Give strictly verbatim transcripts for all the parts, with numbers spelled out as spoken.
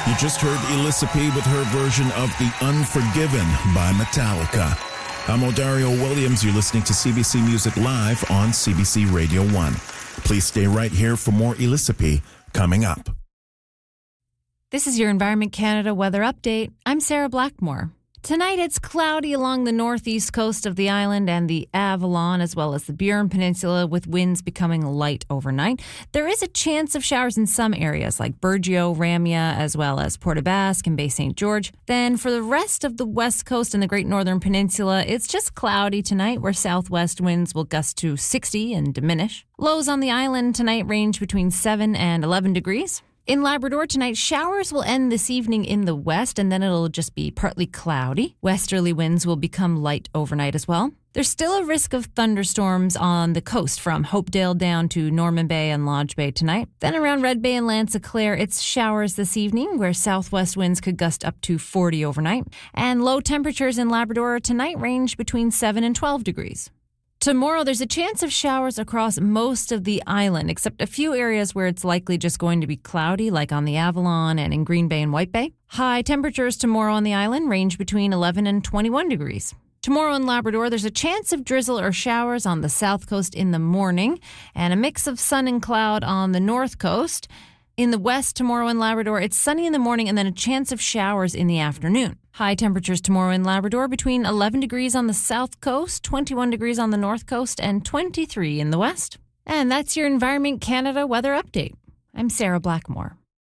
You just heard Elissa P with her version of The Unforgiven by Metallica. I'm Odario Williams. You're listening to C B C Music Live on C B C Radio one. Please stay right here for more Elissa P coming up. This is your Environment Canada weather update. I'm Sarah Blackmore. Tonight it's cloudy along the northeast coast of the island and the Avalon, as well as the Burin Peninsula, with winds becoming light overnight. There is a chance of showers in some areas like Burgeo, Ramia, as well as Port aux Basques and Bay Saint George. Then for the rest of the west coast and the Great Northern Peninsula, it's just cloudy tonight, where southwest winds will gust to sixty and diminish. Lows on the island tonight range between seven and eleven degrees. In Labrador tonight, showers will end this evening in the west, and then it'll just be partly cloudy. Westerly winds will become light overnight as well. There's still a risk of thunderstorms on the coast from Hopedale down to Norman Bay and Lodge Bay tonight. Then around Red Bay and Lanza-Clare, it's showers this evening, where southwest winds could gust up to forty overnight. And low temperatures in Labrador tonight range between seven and twelve degrees. Tomorrow, there's a chance of showers across most of the island, except a few areas where it's likely just going to be cloudy, like on the Avalon and in Green Bay and White Bay. High temperatures tomorrow on the island range between eleven and twenty-one degrees. Tomorrow in Labrador, there's a chance of drizzle or showers on the south coast in the morning, and a mix of sun and cloud on the north coast. In the west tomorrow in Labrador, it's sunny in the morning and then a chance of showers in the afternoon. High temperatures tomorrow in Labrador between eleven degrees on the south coast, twenty-one degrees on the north coast, and twenty-three in the west. And that's your Environment Canada weather update. I'm Sarah Blackmore.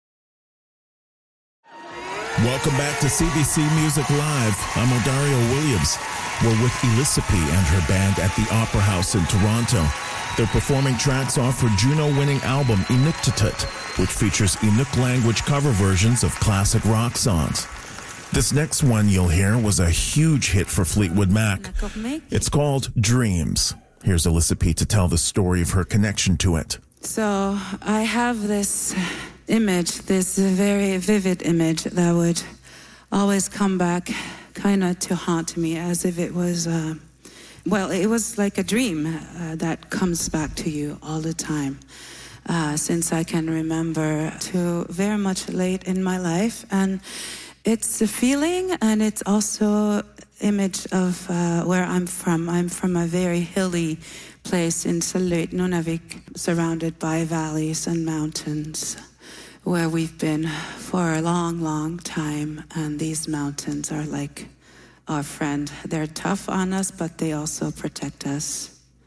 Welcome back to C B C Music Live. I'm Odario Williams. We're with Elissa P and her band at the Opera House in Toronto. They're performing tracks off her Juno-winning album Inuktitut, which features Inuk language cover versions of classic rock songs. This next one you'll hear was a huge hit for Fleetwood Mac. It's called Dreams. Here's Elissa P to tell the story of her connection to it. So I have this image, this very vivid image that would always come back kind of to haunt me, as if it was, uh, well, it was like a dream uh, that comes back to you all the time. Uh, since I can remember, to very much late in my life. And it's a feeling, and it's also image of uh, where I'm from. I'm from a very hilly place in Sault, Nunavik, surrounded by valleys and mountains, where we've been for a long, long time. And these mountains are like our friend. They're tough on us, but they also protect us.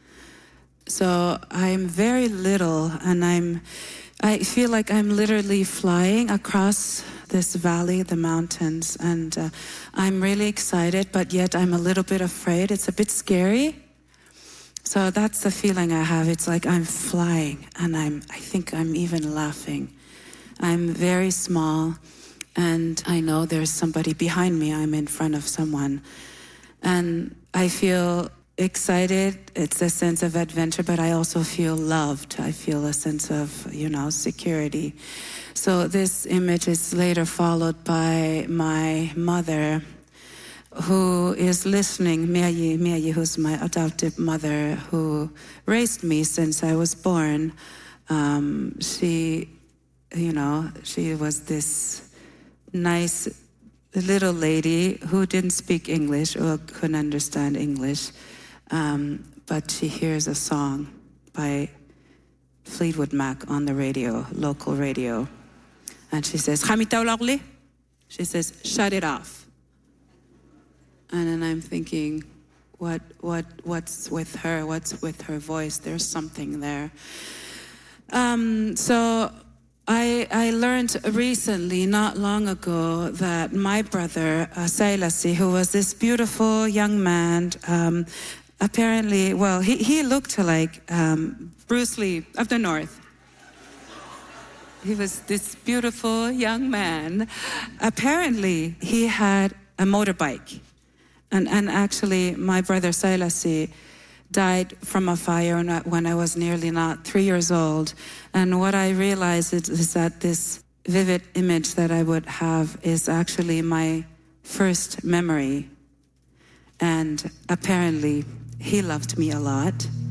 So I'm very little, and I'm, I feel like I'm literally flying across this valley, the mountains, and uh, I'm really excited, but yet I'm a little bit afraid. It's a bit scary. So that's the feeling I have. It's like I'm flying, and I'm, I think I'm even laughing. I'm very small, and I know there's somebody behind me. I'm in front of someone, and I feel excited. It's a sense of adventure, but I also feel loved. I feel a sense of, you know, security. So this image is later followed by my mother, who is listening, Mirji, Mirji, who's my adoptive mother, who raised me since I was born. Um, she, you know, she was this nice little lady who didn't speak English or couldn't understand English. Um, but she hears a song by Fleetwood Mac on the radio, local radio. And she says, she says, shut it off. And then I'm thinking, what, what, what's with her? What's with her voice? There's something there. Um, so I, I learned recently, not long ago, that my brother, uh, Sailasi, who was this beautiful young man, um, apparently, well, he, he looked like um, Bruce Lee of the North. He was this beautiful young man. Apparently, he had a motorbike. And, and actually, my brother Sailasi died from a fire when I was nearly not three years old. And what I realized is, is that this vivid image that I would have is actually my first memory. And apparently, he loved me a lot.